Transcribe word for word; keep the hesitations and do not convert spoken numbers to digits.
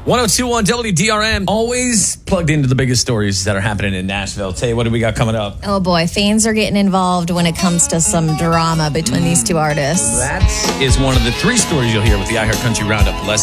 ten twenty-one W D R M, always plugged into the biggest stories that are happening in Nashville. Tay, what do we got coming up? Oh boy, fans are getting involved when it comes to some drama between mm. these two artists. That is one of the three stories you'll hear with the iHeart Country Roundup. Less